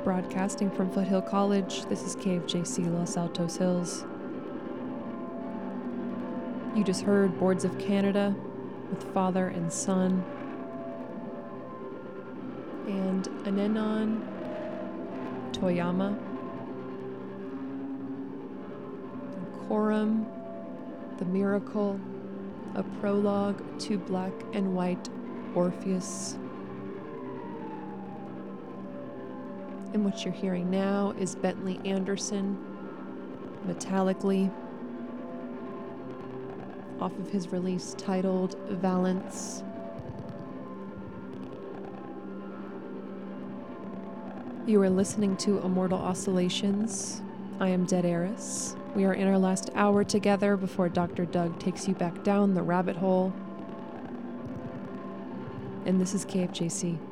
Broadcasting from Foothill College, this is KFJC Los Altos Hills. You just heard Boards of Canada with Father and Son, and Anenon Toyama, and Coram, The Miracle, a prologue to Black and White Orpheus. And what you're hearing now is Bentley Anderson, Metallically, off of his release titled Valence. You are listening to Immortal Oscillations. I am Dead Eris. We are in our last hour together before Dr. Doug takes you back down the rabbit hole. And this is KFJC.